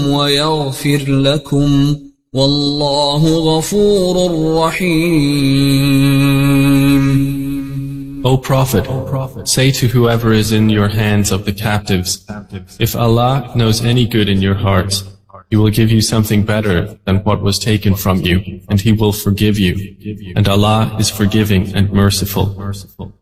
ويغفر لكم والله غفور رحيم. O Prophet, say to whoever is in your hands of the captives, if Allah knows any good in your hearts, He will give you something better than what was taken from you, and He will forgive you. And Allah is forgiving and merciful.